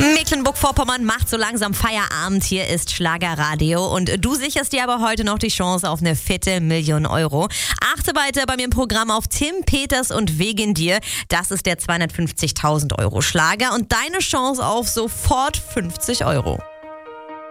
Mecklenburg-Vorpommern macht so langsam Feierabend. Hier ist Schlagerradio und du sicherst dir aber heute noch die Chance auf eine fette Million Euro. Achte weiter bei mir im Programm auf Tim Peters und Wegen dir. Das ist der 250.000 Euro Schlager und deine Chance auf sofort 50 Euro.